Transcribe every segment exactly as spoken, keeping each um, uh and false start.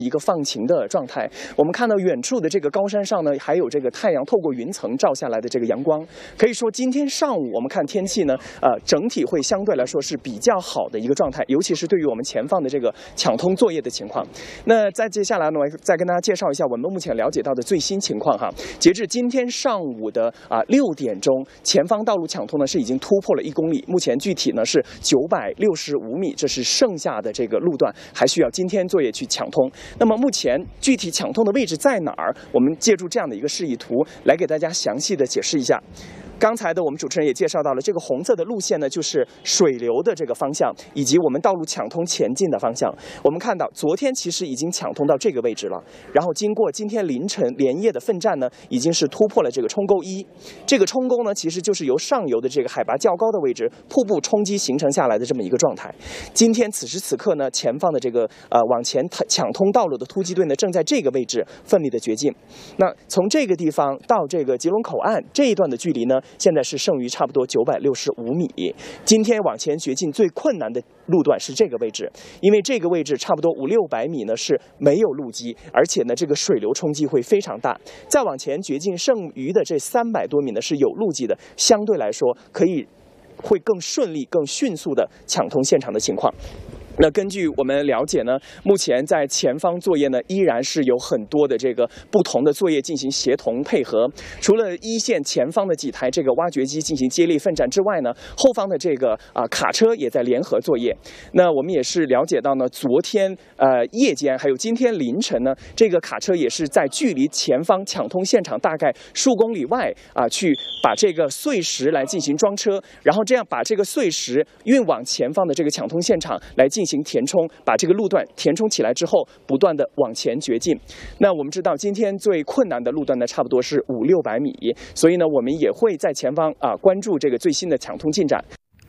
一个放晴的状态，我们看到远处的这个高山上呢，还有这个太阳透过云层照下来的这个阳光。可以说，今天上午我们看天气呢，呃，整体会相对来说是比较好的一个状态，尤其是对于我们前方的这个抢通作业的情况。那在接下来呢，我再跟大家介绍一下我们目前了解到的最新情况哈。截至今天上午的啊六点钟，前方道路抢通呢是已经突破了一公里，目前具体呢是九百六十五米，这是剩下的这个路段，还需要今天作业去抢通。那么目前具体抢通的位置在哪儿？我们借助这样的一个示意图来给大家详细的解释一下。刚才的我们主持人也介绍到了，这个红色的路线呢，就是水流的这个方向，以及我们道路抢通前进的方向。我们看到，昨天其实已经抢通到这个位置了，然后经过今天凌晨连夜的奋战呢，已经是突破了这个冲沟一。这个冲沟呢，其实就是由上游的这个海拔较高的位置瀑布冲击形成下来的这么一个状态。今天此时此刻呢，前方的这个呃往前抢通道路的突击队呢，正在这个位置奋力的掘进。那从这个地方到这个吉隆口岸这一段的距离呢，现在是剩余差不多九百六十五米。今天往前掘进最困难的路段是这个位置，因为这个位置差不多五六百米呢是没有路基，而且呢这个水流冲击会非常大。再往前掘进剩余的这三百多米呢是有路基的，相对来说可以会更顺利、更迅速的抢通现场的情况。那根据我们了解呢，目前在前方作业呢，依然是有很多的这个不同的作业进行协同配合。除了一线前方的几台这个挖掘机进行接力奋战之外呢，后方的这个啊、呃、卡车也在联合作业。那我们也是了解到呢，昨天呃夜间还有今天凌晨呢，这个卡车也是在距离前方抢通现场大概数公里外啊、呃，去把这个碎石来进行装车，然后这样把这个碎石运往前方的这个抢通现场来进行。进行填充，把这个路段填充起来之后，不断的往前掘进。那我们知道，今天最困难的路段呢，差不多是五六百米，所以呢，我们也会在前方啊关注这个最新的抢通进展。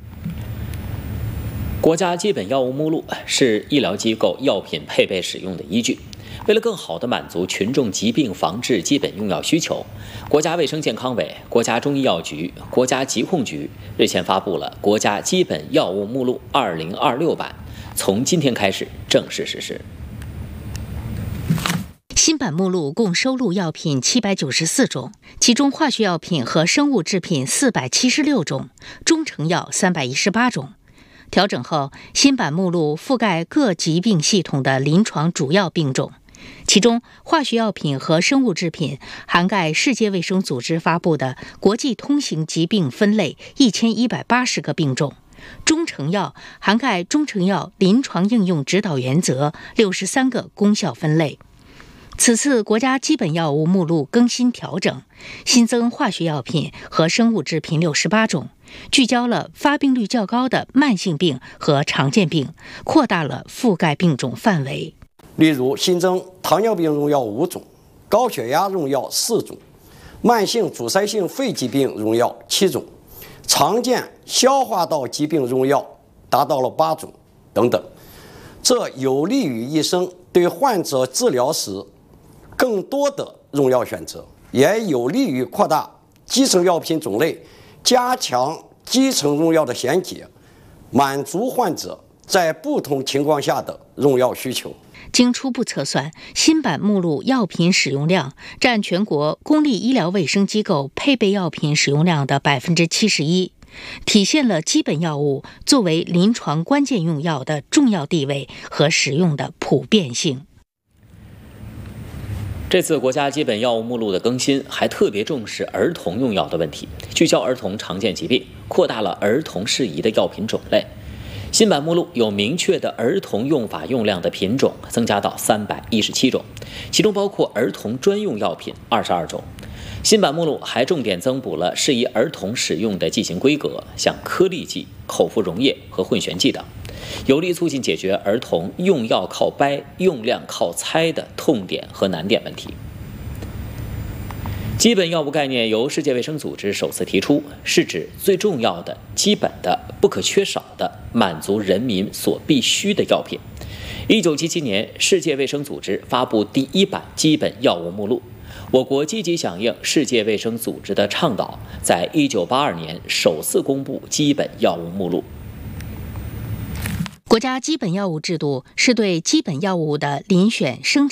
国家基本药物目录是医疗机构药品配备使用的依据。为了更好地满足群众疾病防治基本用药需求，国家卫生健康委、国家中医药局、国家疾控局日前发布了《国家基本药物目录二零二六版》，从今天开始正式实施。 新版目录共收录药品七百九十四种，其中化学药品和生物制品四百七十六种，中成药三百一十八种。调整后，新版目录覆盖各疾病系统的临床主要病种。其中，化学药品和生物制品涵盖世界卫生组织发布的国际通行疾病分类一千一百八十个病种；中成药涵盖中成药临床应用指导原则六十三个功效分类。此次国家基本药物目录更新调整，新增化学药品和生物制品六十八种，聚焦了发病率较高的慢性病和常见病，扩大了覆盖病种范围。 例如，新增糖尿病用药五种，高血压用药四种，慢性阻塞性肺疾病用药七种，常见消化道疾病用药达到了八种等等。这有利于医生对患者治疗时更多的用药选择，也有利于扩大基层药品种类，加强基层用药的衔接，满足患者在不同情况下的用药需求。 经初步测算，新版目录药品使用量占全国公立医疗卫生机构配备药品使用量的百分之七十一，体现了基本药物作为临床关键用药的重要地位和使用的普遍性。 这次国家基本药物目录的更新还特别重视儿童用药的问题，聚焦儿童常见疾病，扩大了儿童适宜的药品种类。新版目录有明确的儿童用法用量的品种增加到三百一十七种，其中包括儿童专用药品二十二种。新版目录还重点增补了适宜儿童使用的剂型规格，像颗粒剂、口服溶液和混悬剂等，有力促进解决儿童用药靠掰、用量靠猜的痛点和难点问题。基本药物概念由世界卫生组织首次提出，是指最重要的、基本的、不可缺少的、满足人民所必需的药品。一九七七年，世界卫生组织发布第一版基本药物目录，我国积极响应世界卫生组织的倡导，在一九八二年首次公布基本药物目录。 国家基本药物制度是对基本药物的遴选生产